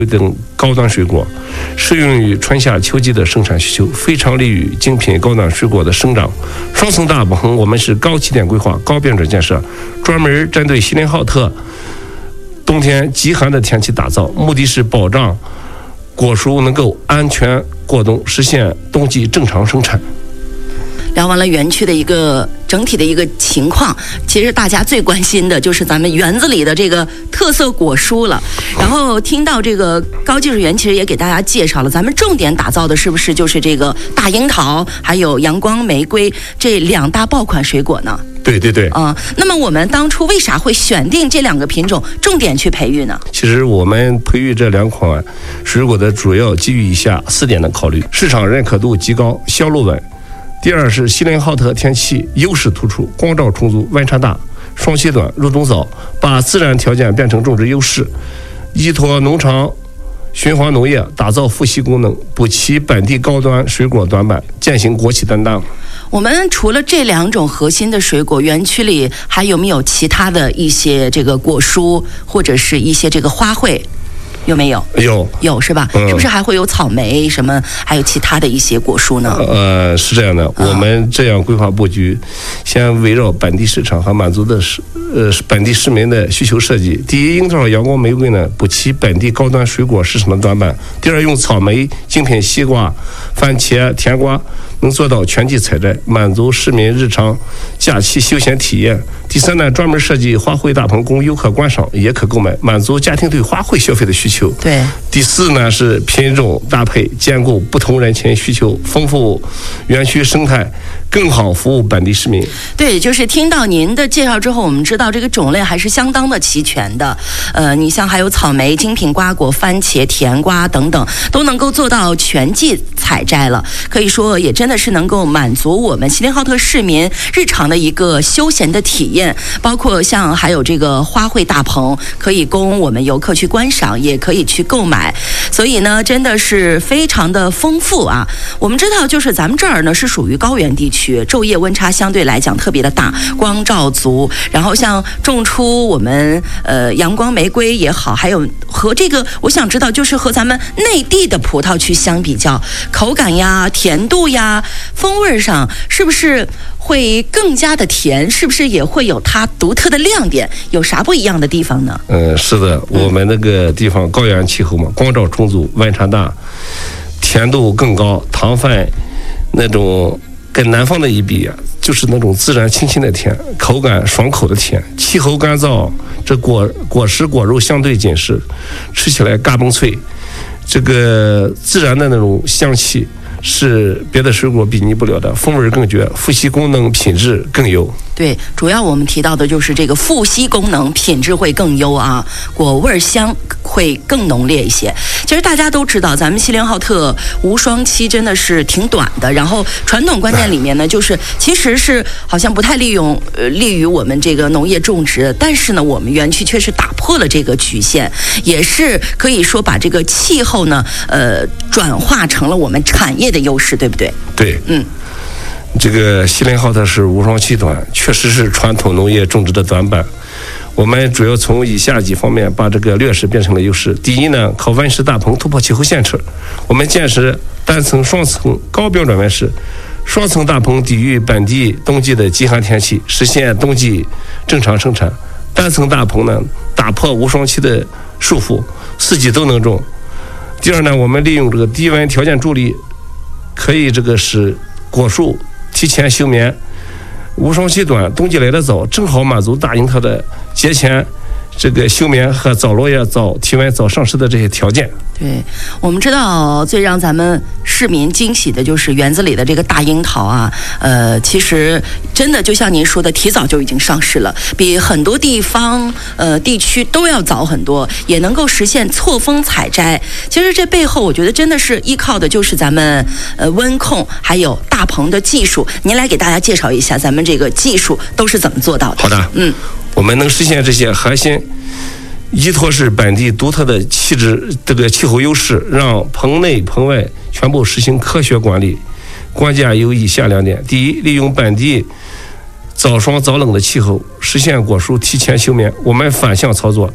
等高端水果，适用于春夏秋季的生产需求，非常利于精品高端水果的生长。双层大棚，我们是高起点规划、高标准建设，专门针对锡林浩特冬天极寒的天气打造，目的是保障果蔬能够安全过冬，实现冬季正常生产。 聊完了园区的一个整体的一个情况，其实大家最关心的就是咱们园子里的这个特色果蔬了。然后听到这个高技术园，其实也给大家介绍了，咱们重点打造的是不是就是这个大樱桃，还有阳光玫瑰这2大爆款水果呢？ 对对对。 那么我们当初为啥会选定这2个品种重点去培育呢？ 其实我们培育这2款水果的主要基于以下4点的考虑：市场认可度极高，销路稳。第二是锡林浩特天气优势突出，光照充足，温差大，霜期短，入冬早，把自然条件变成种植优势，依托农场循环农业，打造富硒功能，补齐本地高端水果短板，践行国企担当。 我们除了这2种核心的水果，园区里还有没有其他的一些这个果蔬，或者是一些这个花卉？有没有？有是吧？是不是还会有草莓什么，还有其他的一些果蔬呢？ 是这样的，我们这样规划布局，先围绕本地市场和满足的本地市民的需求设计。第一，樱桃、阳光玫瑰呢，补齐本地高端水果市场的短板；第二，用草莓、精品西瓜、番茄、甜瓜能做到全季采摘，满足市民日常假期休闲体验。第三呢，专门设计花卉大棚，供游客观赏也可购买，满足家庭对花卉消费的需求。 对。 第四呢，是品种搭配，兼顾不同人群需求，丰富园区生态，更好服务本地市民。 对，就是听到您的介绍之后，我们知道这个种类还是相当的齐全的。你像还有草莓、精品瓜果、番茄、甜瓜等等，都能够做到全季采摘了。可以说，也真的是能够满足我们锡林浩特市民日常的一个休闲的体验。包括像还有这个花卉大棚，可以供我们游客去观赏，也可以去购买。所以呢，真的是非常的丰富啊。我们知道，就是咱们这儿呢是属于高原地区，昼夜温差相对来讲特别的大，光照足。然后像种出我们阳光玫瑰也好，还有和这个我想知道，就是和咱们内地的葡萄去相比较，口感呀、甜度呀、风味上是不是会更加的甜？是不是也会有它独特的亮点？有啥不一样的地方呢？ 是的，我们那个地方高原气候嘛，光照充足，温差大，甜度更高，糖分那种跟南方的一比啊，就是那种自然清新的甜，口感爽口的甜。气候干燥，这果实果肉相对紧实，吃起来嘎嘣脆，这个自然的那种香气是别的水果比拟不了的，风味更绝，富硒功能品质更优。 对，主要我们提到的就是这个富硒功能品质会更优啊，果味香会更浓烈一些。其实大家都知道，咱们锡林浩特无霜期真的是挺短的，然后传统观念里面呢，就是其实是好像不太利于我们这个农业种植，但是呢，我们园区却是打破了这个局限，也是可以说把这个气候呢，转化成了我们产业的优势，对不对？ 对，这个锡林浩特是无霜期短，确实是传统农业种植的短板。我们主要从以下几方面把这个劣势变成了优势。第一呢，靠温室大棚突破气候限制，我们建设单层、双层高标准温室，双层大棚抵御本地冬季的极寒天气，实现冬季正常生产。单层大棚呢，打破无霜期的束缚，4季都能种。第二呢，我们利用这个低温条件助力，可以这个使果树提前休眠，无霜期短，冬季来得早，正好满足大樱桃的节前这个休眠和早落叶、早提温、早上市的这些条件。 对，我们知道最让咱们市民惊喜的就是园子里的这个大樱桃啊，其实真的就像您说的，提早就已经上市了，比很多地方地区都要早很多，也能够实现错峰采摘。其实这背后我觉得真的是依靠的就是咱们温控还有大棚的技术。您来给大家介绍一下咱们这个技术都是怎么做到的？ 好的，我们能实现这些核心，依托是本地独特的这个气候优势，让棚内棚外全部实行科学管理。关键有以下2点：第一，利用本地早霜早冷的气候，实现果树提前休眠。我们反向操作，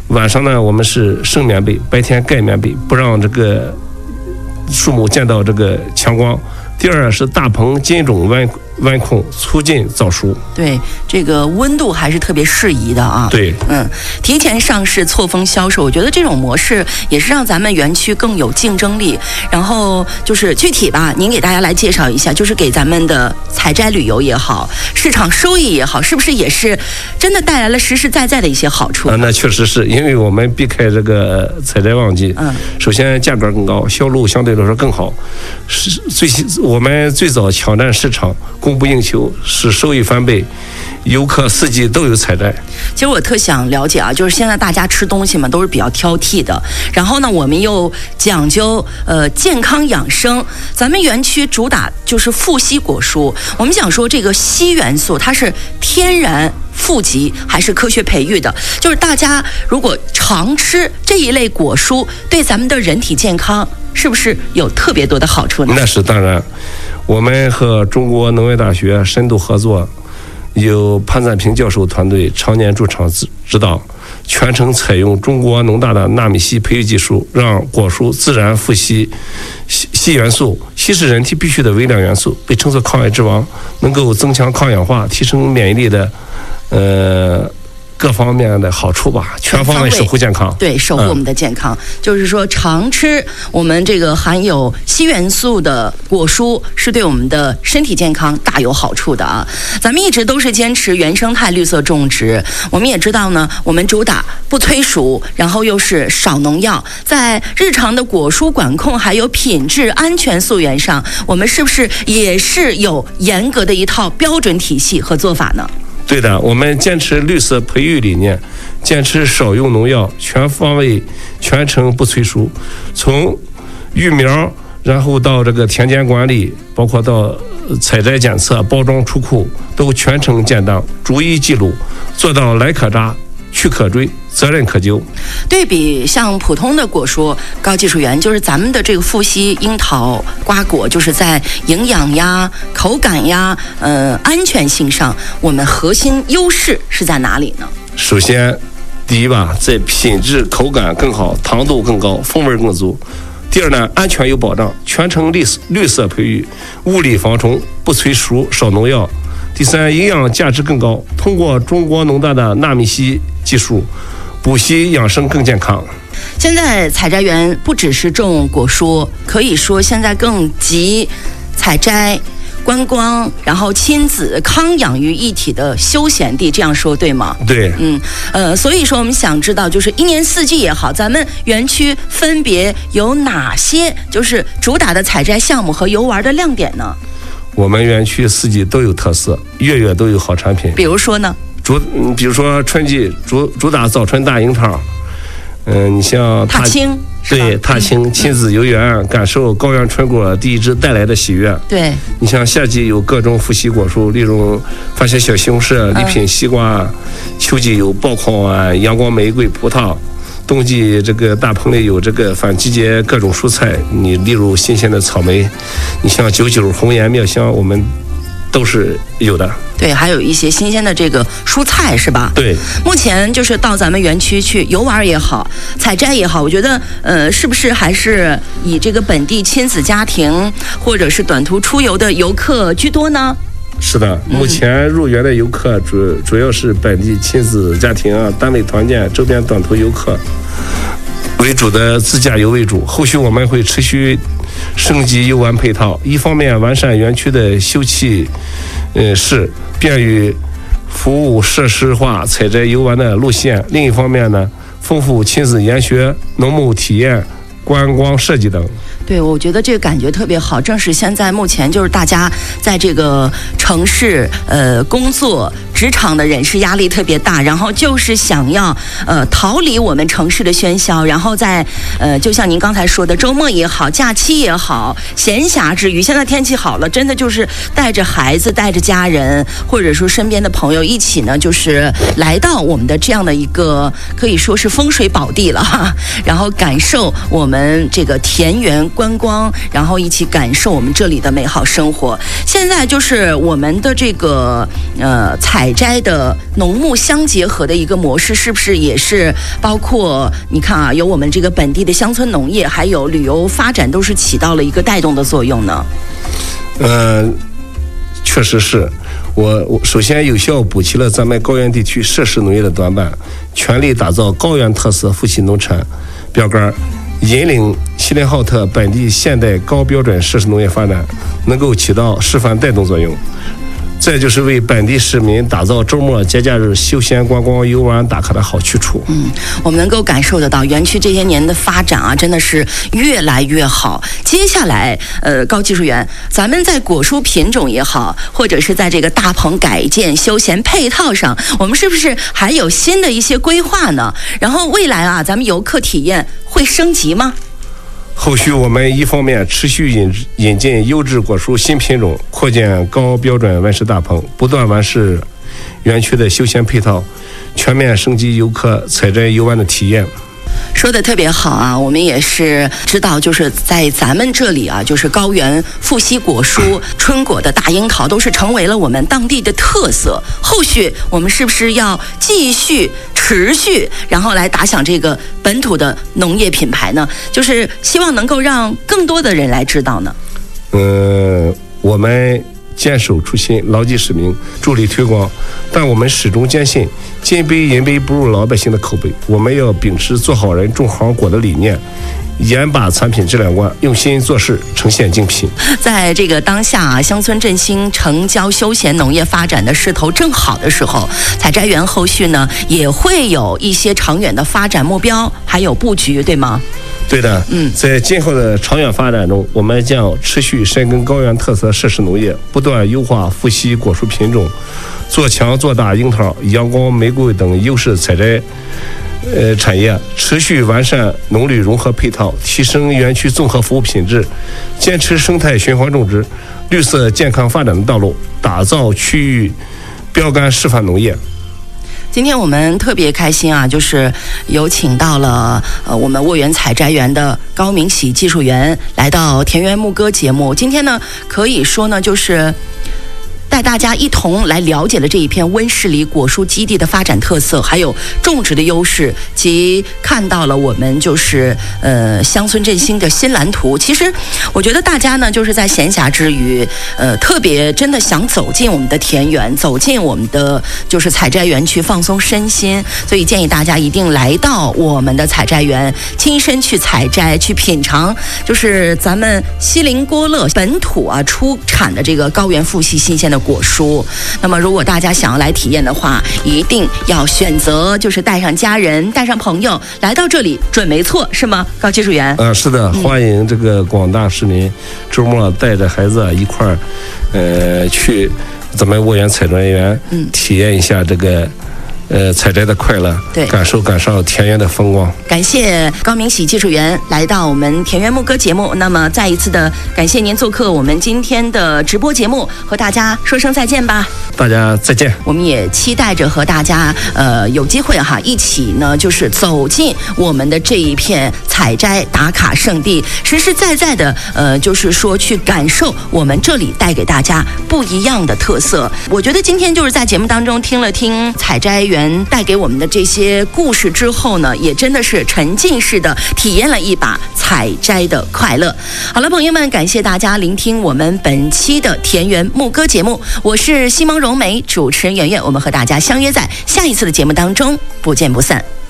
晚上呢我们是升棉被，白天盖棉被，不让这个树木见到这个强光。第二是大棚金种温控，促进早熟。 对，这个温度还是特别适宜的啊。 对， 提前上市错峰销售，我觉得这种模式也是让咱们园区更有竞争力。然后就是具体吧，您给大家来介绍一下，就是给咱们的采摘旅游也好，市场收益也好，是不是也是真的带来了实实在在的一些好处？ 那确实是，因为我们避开这个采摘旺季，首先价格更高，销路相对来说更好，我们最早抢占市场，供不应求，使收益翻倍，游客四季都有采摘。 其实我特想了解啊，就是现在大家吃东西嘛都是比较挑剔的，然后呢我们又讲究健康养生，咱们园区主打就是富硒果蔬。我们想说这个硒元素它是天然富集还是科学培育的？就是大家如果常吃这一类果蔬，对咱们的人体健康是不是有特别多的好处呢？ 那是当然，我们和中国农业大学深度合作，有潘赞平教授团队常年驻场指导，全程采用中国农大的纳米硒培育技术，让果蔬自然富硒元素。硒是人体必需的微量元素，被称作抗癌之王，能够增强抗氧化，提升免疫力的各方面的好处吧，全方位守护健康。 对，守护我们的健康，就是说常吃我们这个含有硒元素的果蔬，是对我们的身体健康大有好处的啊。咱们一直都是坚持原生态绿色种植，我们也知道呢，我们主打不催熟，然后又是少农药，在日常的果蔬管控还有品质安全溯源上，我们是不是也是有严格的一套标准体系和做法呢？ 对的，我们坚持绿色培育理念，坚持少用农药，全方位全程不催熟，从育苗然后到这个田间管理，包括到采摘检测、包装出库，都全程建档，逐一记录，做到来可抓，去可追，责任可究。 对比像普通的果蔬高技术园，就是咱们的这个富硒樱桃瓜果，就是在营养呀、口感呀、安全性上，我们核心优势是在哪里呢？ 首先，第一吧，在品质口感更好，糖度更高，风味更足。第二呢，安全有保障，全程绿色培育，物理防虫，不催熟，少农药。第三，营养价值更高，通过中国农大的纳米硒技术，补硒养生更健康。 现在采摘园不只是种果蔬，可以说现在更集采摘、观光，然后亲子康养于一体的休闲地，这样说对吗？ 对， 所以说我们想知道，就是一年四季也好，咱们园区分别有哪些就是主打的采摘项目和游玩的亮点呢？ 我们园区四季都有特色，月月都有好产品。 比如说呢？ 比如说春季主打早春大樱桃，你像踏青， 对，踏青亲子游园，感受高原春果第一枝带来的喜悦。 对， 你像夏季有各种富硒果蔬，例如番茄小西红柿、礼品西瓜，秋季有爆烤丸、阳光玫瑰、葡萄。冬季这个大棚里有这个反季节各种蔬菜，你例如新鲜的草莓，你像99、红颜、妙香，我们都是有的。 对，还有一些新鲜的这个蔬菜是吧？ 对。 目前就是到咱们园区去游玩也好，采摘也好，我觉得是不是还是以这个本地亲子家庭或者是短途出游的游客居多呢？ 是的，目前入园的游客主要是本地亲子家庭啊、单位团建、周边短途游客为主的自驾游为主。后续我们会持续升级游玩配套，一方面完善园区的休憩室，便于服务设施化采摘游玩的路线；另一方面呢，丰富亲子研学、农牧体验、观光设计等。 对，我觉得这个感觉特别好，正是现在目前就是大家在这个城市工作职场的人士压力特别大，然后就是想要逃离我们城市的喧嚣，然后在就像您刚才说的，周末也好，假期也好，闲暇之余，现在天气好了，真的就是带着孩子、带着家人，或者说身边的朋友一起呢，就是来到我们的这样的一个可以说是风水宝地了哈，然后感受我们这个田园观光，然后一起感受我们这里的美好生活。现在就是我们的这个采采摘的农牧相结合的一个模式，是不是也是包括你看啊，有我们这个本地的乡村农业，还有旅游发展，都是起到了一个带动的作用呢？ 确实是。我首先有效补齐了咱们高原地区设施农业的短板，全力打造高原特色富硒农产标杆，引领锡林浩特本地现代高标准设施农业发展，能够起到示范带动作用。再就是为本地市民打造周末节假日休闲观光游玩打卡的好去处。 我们能够感受得到园区这些年的发展啊，真的是越来越好。接下来，高技术员，咱们在果蔬品种也好，或者是在这个大棚改建、休闲配套上，我们是不是还有新的一些规划呢？然后未来啊，咱们游客体验会升级吗？ 后续我们一方面持续引进优质果蔬新品种，扩建高标准温室大棚，不断完善园区的休闲配套，全面升级游客采摘游玩的体验。 说的特别好啊，我们也是知道，就是在咱们这里啊，就是高原富硒果蔬、春果的大樱桃都是成为了我们当地的特色。后续我们是不是要继续持续，然后来打响这个本土的农业品牌呢？就是希望能够让更多的人来知道呢。 我们坚守初心，牢记使命，助力推广，但我们始终坚信金杯银杯不入老百姓的口碑。我们要秉持做好人种好果的理念，严把产品质量关，用心做事，呈现精品。 在这个当下啊，乡村振兴、城郊休闲农业发展的势头正好的时候，采摘园后续呢也会有一些长远的发展目标，还有布局，对吗？ 对的，在今后的长远发展中，我们将持续深耕高原特色设施农业，不断优化富硒果蔬品种，做强做大樱桃、阳光玫瑰等优势采摘产业，持续完善农旅融合配套，提升园区综合服务品质，坚持生态循环种植、绿色健康发展的道路，打造区域标杆示范农业。 今天我们特别开心啊，就是有请到了我们沃园采摘园的高明喜技术员来到田园牧歌节目。今天呢，可以说呢，就是带大家一同来了解了这一片温室里果蔬基地的发展特色，还有种植的优势，及看到了我们就是乡村振兴的新蓝图。其实我觉得大家呢，就是在闲暇之余，特别真的想走进我们的田园，走进我们的就是采摘园区，放松身心。所以建议大家一定来到我们的采摘园，亲身去采摘，去品尝，就是咱们锡林郭勒本土啊出产的这个高原富硒新鲜的果蔬。那么如果大家想要来体验的话，一定要选择就是带上家人、带上朋友来到这里，准没错，是吗，高技术员？ 是的，欢迎这个广大市民周末带着孩子一块儿，去咱们沃园采摘园，体验一下这个采摘的快乐， 对， 感受田园的风光。 感谢高明喜技术员来到我们田园牧歌节目。那么再一次的感谢您做客我们今天的直播节目，和大家说声再见吧。 大家再见。 我们也期待着和大家有机会哈，一起呢就是走进我们的这一片采摘打卡圣地，实实在在的就是说去感受我们这里带给大家不一样的特色。我觉得今天就是在节目当中听了听采摘园带给我们的这些故事之后呢，也真的是沉浸式的体验了一把采摘的快乐。好了，朋友们，感谢大家聆听我们本期的田园牧歌节目，我是西蒙荣美，主持人圆圆，我们和大家相约在下一次的节目当中，不见不散。